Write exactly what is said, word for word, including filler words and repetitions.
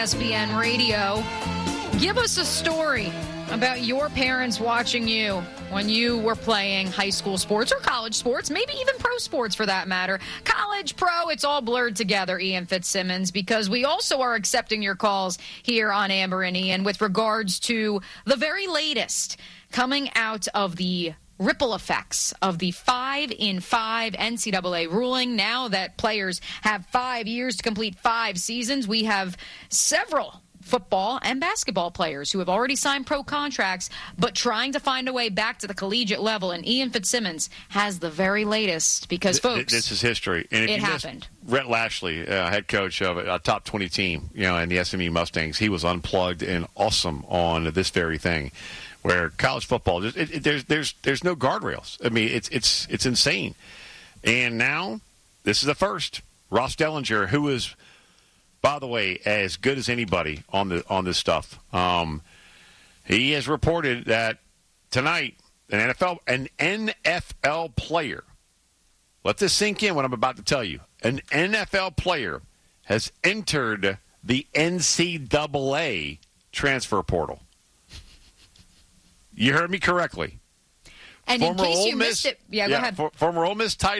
S B N Radio. Give us a story about your parents watching you when you were playing high school sports or college sports, maybe even pro sports for that matter. College, pro, it's all blurred together, Ian Fitzsimmons, because we also are accepting your calls here on Amber and Ian with regards to the very latest coming out of the ripple effects of the five in five N C double A ruling. Now that players have five years to complete five seasons, we have several football and basketball players who have already signed pro contracts, but trying to find a way back to the collegiate level. And Ian Fitzsimmons has the very latest because, folks, this is history. And if it you happened. Rhett Lashley, uh, head coach of a top twenty team, you know, in the S M U Mustangs, he was unplugged and awesome on this very thing. Where college football, it, it, there's there's there's no guardrails. I mean, it's it's it's insane. And now, this is the first. Ross Dellinger, who is, by the way, as good as anybody on the on this stuff, um, he has reported that tonight an N F L an N F L player. Let this sink in. What I'm about to tell you. An N F L player has entered the N C double A transfer portal. You heard me correctly. And former in case Ole you Miss, missed it, yeah, go yeah, ahead. For, former Ole Miss tight